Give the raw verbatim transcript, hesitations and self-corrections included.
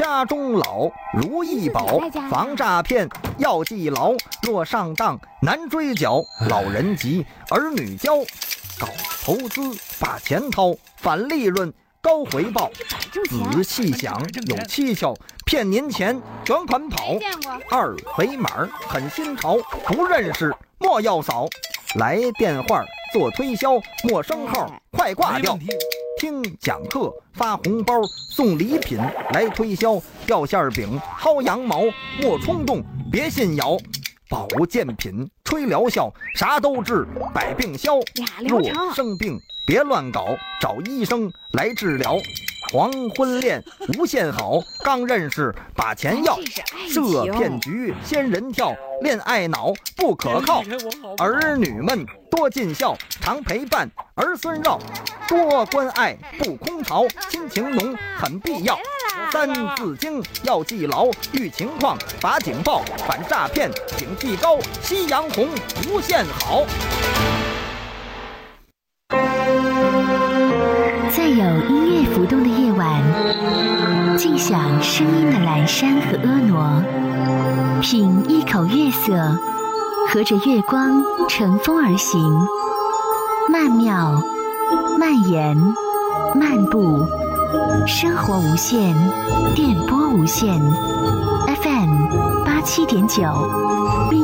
家中老如意宝，防诈骗要记牢。若上当难追缴，老人急儿女教。搞投资把钱掏，返利润高回报。仔细想有蹊跷，骗您钱卷款跑。二维码很新潮，不认识莫要扫。来电话做推销，陌生号快挂掉。听讲课发红包送礼品，来推销掉馅饼薅羊毛，莫冲动别信谣。保健品吹疗效，啥都治百病消。若生病别乱搞，找医生来治疗。黄昏恋无限好，刚认识把钱要。这骗局仙人跳，恋爱脑不可靠。儿女们多尽孝，常陪伴儿孙绕。多关爱不空巢，亲情浓很必要。三字经要记牢，遇情况把警报，反诈骗警惕高，夕阳红无限好。 在有音乐浮动的夜晚，静享声音的阑珊和婀娜，品一口月色，和着月光乘风而行，曼妙、蔓延、漫步，生活无限，电波无限 ，F M 八七点九。